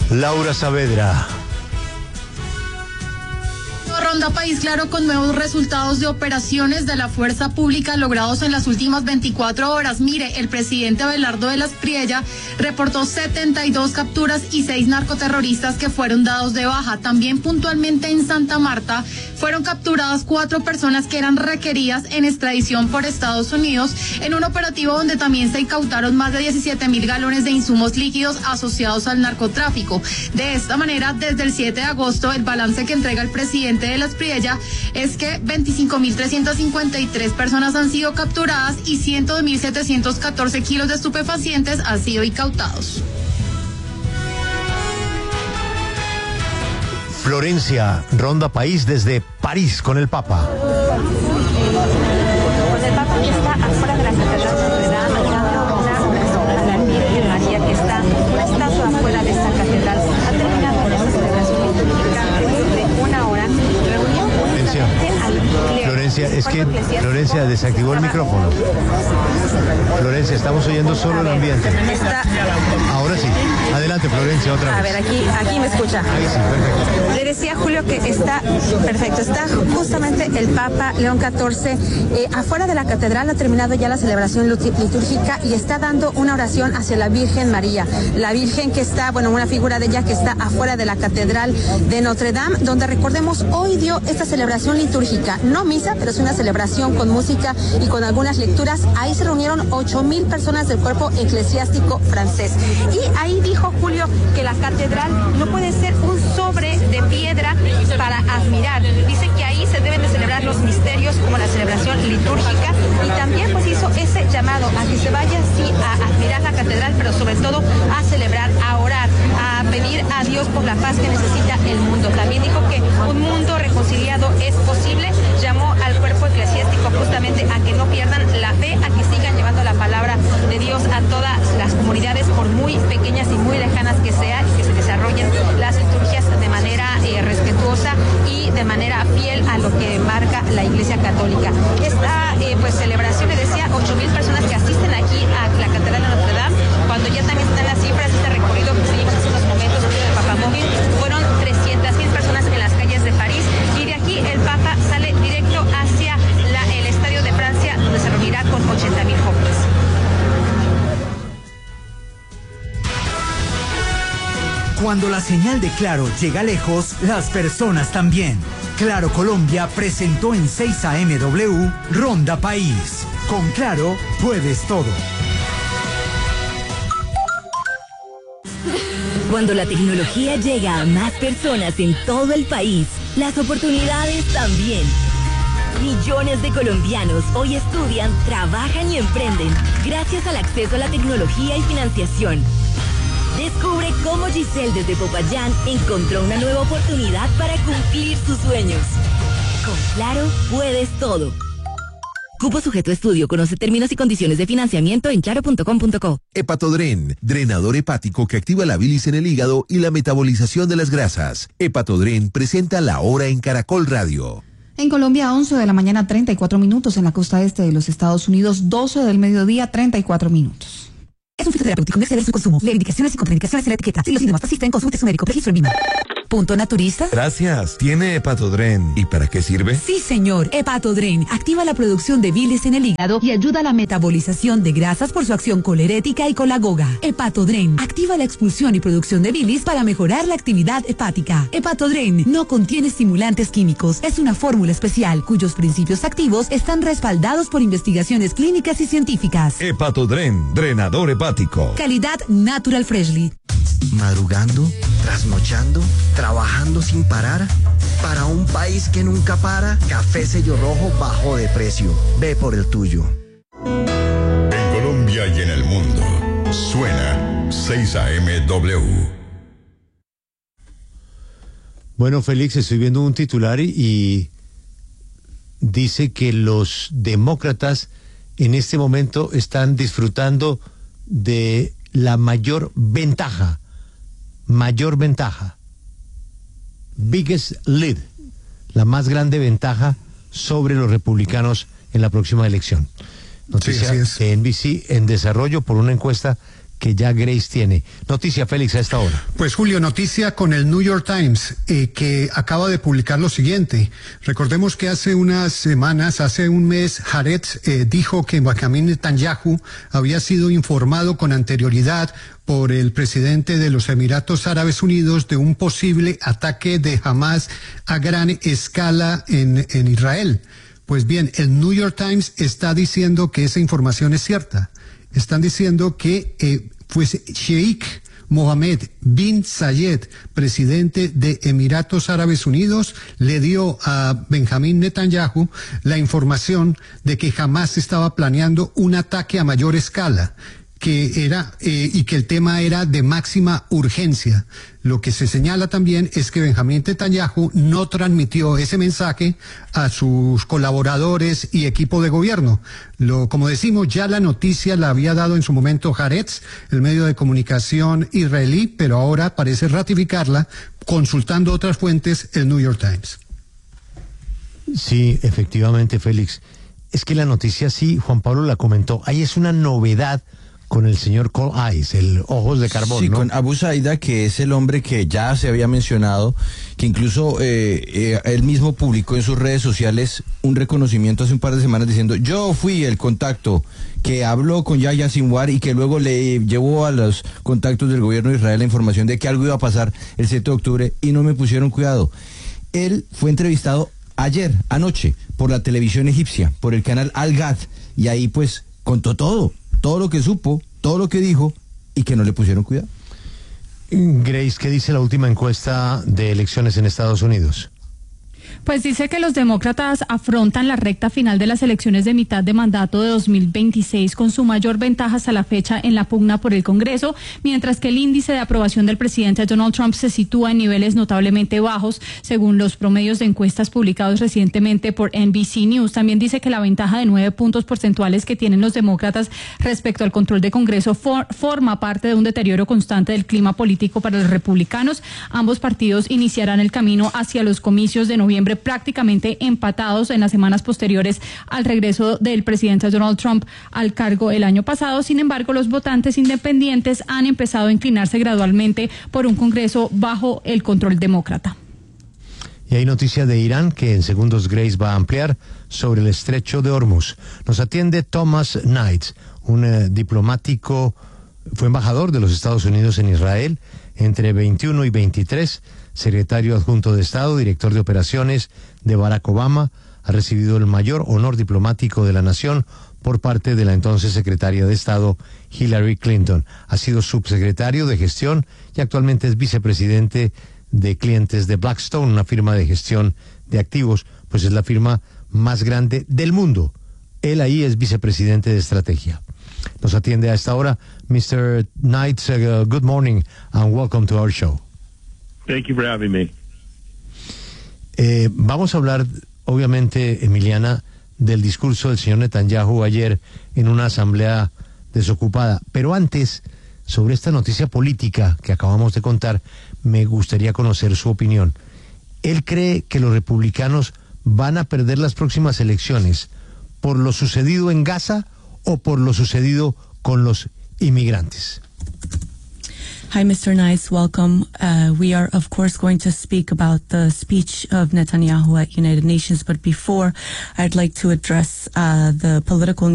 Laura Saavedra. Ronda País Claro con nuevos resultados de operaciones de la fuerza pública logrados en las últimas 24 horas. Mire, el presidente Abelardo de las Priella reportó 72 capturas y 6 narcoterroristas que fueron dados de baja. También puntualmente en Santa Marta fueron capturadas 4 personas que eran requeridas en extradición por Estados Unidos en un operativo donde también se incautaron más de 17.000 galones de insumos líquidos asociados al narcotráfico. De esta manera, desde el 7 de agosto, el balance que entrega el presidente de las Priella es que 25.353 personas han sido capturadas y 102.714 kilos de estupefacientes han sido incautados. Florencia, Ronda País desde París con el Papa. Pues el Papa está afuera de la Catedral de Notre Dame, a la Virgen María que está una estatua afuera de esta catedral. Ha terminado con esta celebración litúrgica de 1 hora. Florencia, es que Florencia desactivó el micrófono. Florencia, estamos oyendo solo el ambiente. Ahora sí. Adelante, Florencia, otra vez. A ver, aquí me escucha. Ahí sí, perfecto. Le decía Julio que está perfecto. Está justamente el Papa León XIV afuera de la catedral. Ha terminado ya la celebración litúrgica y está dando una oración hacia la Virgen María. La Virgen que está, una figura de ella que está afuera de la catedral de Notre Dame, donde recordemos hoy dio esta celebración litúrgica. No misa, pero es una celebración con música y con algunas lecturas. Ahí se reunieron 8.000 personas del cuerpo eclesiástico francés. Y ahí dijo Julio que la catedral no puede ser un sobre de piedra para admirar. Dice que ahí se deben de celebrar los misterios como la celebración litúrgica y también pues hizo ese llamado a que se vaya sí a admirar la catedral, pero sobre todo a celebrar, a orar, a pedir a Dios por la paz que necesita el mundo. También dijo que un mundo reconciliado es posible. Llamó al cuerpo eclesiástico justamente a que no pierdan la fe, a que sigan llevando la palabra de Dios a todas las comunidades, por muy pequeñas y muy lejanas que sean, y que se desarrollen las liturgias de manera respetuosa y de manera fiel a lo que marca la Iglesia Católica. Esta celebración, le decía, 8.000 personas que asisten aquí a la Catedral de Notre Dame, cuando ya también están las cifras de este recorrido que seguimos hace unos momentos en el Papamóvil, fueron 300.000 personas en las calles de París, y de aquí el Papa sale directo hacia el Estadio de Francia, donde se reunirá con 80.000 jóvenes. Cuando la señal de Claro llega lejos, las personas también. Claro Colombia presentó en 6 AMW Ronda País. Con Claro puedes todo. Cuando la tecnología llega a más personas en todo el país, las oportunidades también. Millones de colombianos hoy estudian, trabajan y emprenden gracias al acceso a la tecnología y financiación. Descubre cómo Giselle desde Popayán encontró una nueva oportunidad para cumplir sus sueños. Con Claro puedes todo. Cupo sujeto a estudio. Conoce términos y condiciones de financiamiento en claro.com.co. Hepatodren, drenador hepático que activa la bilis en el hígado y la metabolización de las grasas. Hepatodren presenta La Hora en Caracol Radio. En Colombia, 11 de la mañana, 34 minutos. En la costa este de los Estados Unidos, 12 del mediodía, 34 minutos. Es un fitoterapéutico, no exceder su consumo. Lee indicaciones y contraindicaciones en la etiqueta. Si los síntomas persisten, consulte a su médico. Registro en Vima. ¿Punto naturista? Gracias. ¿Tiene Hepatodren? ¿Y para qué sirve? Sí, señor. Hepatodren activa la producción de bilis en el hígado y ayuda a la metabolización de grasas por su acción colerética y colagoga. Hepatodren activa la expulsión y producción de bilis para mejorar la actividad hepática. Hepatodren no contiene estimulantes químicos. Es una fórmula especial cuyos principios activos están respaldados por investigaciones clínicas y científicas. Hepatodren, drenador hepático. Calidad Natural Freshly. Madrugando, trasnochando, trabajando sin parar. Para un país que nunca para, Café Sello Rojo bajó de precio. Ve por el tuyo. En Colombia y en el mundo, suena 6 AMW. Bueno, Félix, estoy viendo un titular y dice que los demócratas en este momento están disfrutando de la mayor ventaja, biggest lead, la más grande ventaja sobre los republicanos en la próxima elección. Noticia sí, así es. de NBC en desarrollo por una encuesta que ya Grace tiene. Noticia, Félix, a esta hora. Pues Julio, noticia con el New York Times, que acaba de publicar lo siguiente. Recordemos que hace unas semanas, hace un mes, Haaretz dijo que Benjamin Netanyahu había sido informado con anterioridad por el presidente de los Emiratos Árabes Unidos de un posible ataque de Hamas a gran escala en Israel. Pues bien, el New York Times está diciendo que esa información es cierta. Están diciendo que Sheikh Mohammed bin Zayed, presidente de Emiratos Árabes Unidos, le dio a Benjamin Netanyahu la información de que Hamas estaba planeando un ataque a mayor escala, que era y que el tema era de máxima urgencia. Lo que se señala también es que Benjamin Netanyahu no transmitió ese mensaje a sus colaboradores y equipo de gobierno. Como decimos, ya la noticia la había dado en su momento Haaretz, el medio de comunicación israelí, pero ahora parece ratificarla consultando otras fuentes, el New York Times. Sí, efectivamente, Félix. Es que la noticia, sí, Juan Pablo la comentó, ahí es una novedad con el señor Cold Eyes, el ojos de carbón, sí, ¿no? Con Abu Saida, que es el hombre que ya se había mencionado, que incluso él mismo publicó en sus redes sociales un reconocimiento hace un par de semanas diciendo: yo fui el contacto que habló con Yahya Sinwar y que luego le llevó a los contactos del gobierno de Israel la información de que algo iba a pasar el 7 de octubre y no me pusieron cuidado. Él fue entrevistado anoche, por la televisión egipcia, por el canal Al Gad, y ahí pues contó todo lo que supo, todo lo que dijo, y que no le pusieron cuidado. Grace, ¿qué dice la última encuesta de elecciones en Estados Unidos? Pues dice que los demócratas afrontan la recta final de las elecciones de mitad de mandato de 2026 con su mayor ventaja hasta la fecha en la pugna por el Congreso, mientras que el índice de aprobación del presidente Donald Trump se sitúa en niveles notablemente bajos, según los promedios de encuestas publicados recientemente por NBC News. También dice que la ventaja de 9 puntos porcentuales que tienen los demócratas respecto al control de Congreso forma parte de un deterioro constante del clima político para los republicanos. Ambos partidos iniciarán el camino hacia los comicios de noviembre prácticamente empatados en las semanas posteriores al regreso del presidente Donald Trump al cargo el año pasado. Sin embargo, los votantes independientes han empezado a inclinarse gradualmente por un Congreso bajo el control demócrata. Y hay noticia de Irán que en segundos Grace va a ampliar sobre el estrecho de Hormuz. Nos atiende Thomas Knights, un diplomático, fue embajador de los Estados Unidos en Israel entre 21 y 23, secretario adjunto de Estado, director de operaciones de Barack Obama, ha recibido el mayor honor diplomático de la nación por parte de la entonces secretaria de Estado Hillary Clinton. Ha sido subsecretario de gestión y actualmente es vicepresidente de clientes de Blackstone, una firma de gestión de activos, pues es la firma más grande del mundo. Él ahí es vicepresidente de estrategia. Nos atiende a esta hora Mr. Knights. Good morning and welcome to our show. Thank you for having me. Vamos a hablar, obviamente, Emiliana, del discurso del señor Netanyahu ayer en una asamblea desocupada. Pero antes, sobre esta noticia política que acabamos de contar, me gustaría conocer su opinión. ¿Él cree que los republicanos van a perder las próximas elecciones por lo sucedido en Gaza o por lo sucedido con los inmigrantes? Hi, Mr. Nice. Welcome. We are, of course, going to speak about the speech of Netanyahu at United Nations. But before, I'd like to address the political